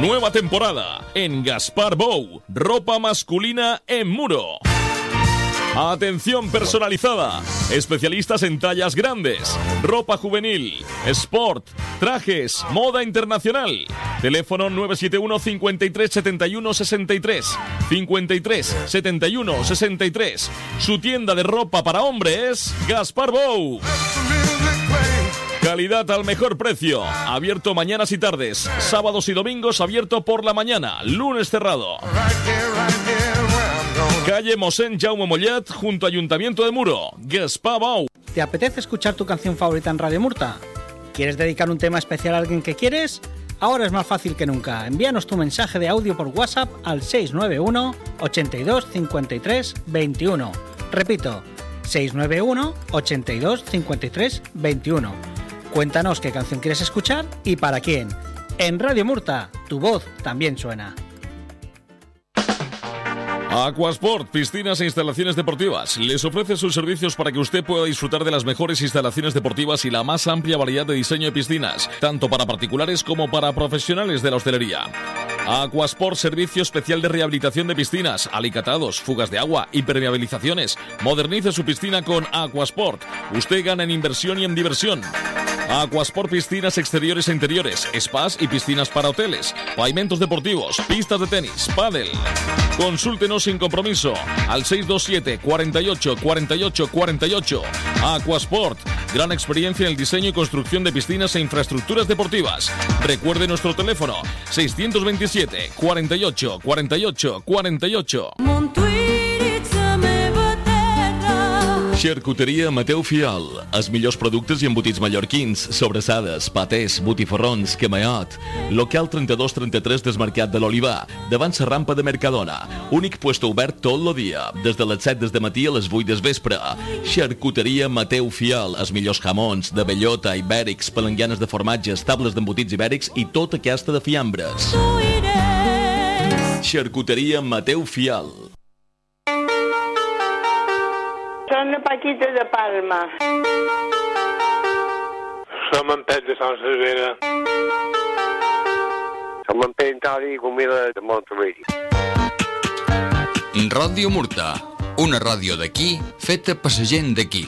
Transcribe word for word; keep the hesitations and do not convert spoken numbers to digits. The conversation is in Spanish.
Nueva temporada en Gaspar Bou, ropa masculina en Muro. Atención personalizada, especialistas en tallas grandes, ropa juvenil, sport, trajes, moda internacional. Teléfono nueve siete uno, cincuenta y tres, setenta y uno, sesenta y tres, cincuenta y tres, setenta y uno, sesenta y tres. Su tienda de ropa para hombres, Gaspar Bou. Calidad al mejor precio. Abierto mañanas y tardes. Sábados y domingos abierto por la mañana. Lunes cerrado. Calle Mosén Jaume Mollet, junto a Ayuntamiento de Muro. Gaspar Bou. ¿Te apetece escuchar tu canción favorita en Radio Murta? ¿Quieres dedicar un tema especial a alguien que quieres? Ahora es más fácil que nunca. Envíanos tu mensaje de audio por WhatsApp al seis nueve uno, ochenta y dos, cincuenta y tres, veintiuno. Repito, seis nueve uno, ochenta y dos, cincuenta y tres, veintiuno. Cuéntanos qué canción quieres escuchar y para quién. En Radio Murta, tu voz también suena. Aquasport, piscinas e instalaciones deportivas. Les ofrece sus servicios para que usted pueda disfrutar de las mejores instalaciones deportivas y la más amplia variedad de diseño de piscinas, tanto para particulares como para profesionales de la hostelería. Aquasport, servicio especial de rehabilitación de piscinas, alicatados, fugas de agua, impermeabilizaciones. Modernice su piscina con Aquasport. Usted gana en inversión y en diversión. Aquasport, piscinas exteriores e interiores, spas y piscinas para hoteles, pavimentos deportivos, pistas de tenis, pádel. Consúltenos sin compromiso al seis dos siete, cuarenta y ocho, cuarenta y ocho, cuarenta y ocho. Aquasport, gran experiencia en el diseño y construcción de piscinas e infraestructuras deportivas. Recuerde nuestro teléfono seiscientos veintisiete, cuarenta y ocho, cuarenta y ocho, cuarenta y ocho. Xarcuteria Mateu Fial. Els millors productes i embotits mallorquins, sobrassades, patés, botifarrons, camaiot. Local trenta-dos trenta-tres Desmarcat de l'Olivar, davant la rampa de Mercadona. Únic puesto obert tot el dia, des de les set del matí a les vuit del vespre. Xarcuteria Mateu Fial. Els millors jamons, de bellota, ibèrics, palanganes de formatges, tables d'embotits ibèrics i tota aquesta de fiambres. Xarcuteria Mateu Fial. Som la Paquita de Palma. Som en Pep de Sant Cervera. Som en Pep Tari i Gomila de Monterrey. Ràdio Murta, una ràdio d'aquí feta per la gent d'aquí.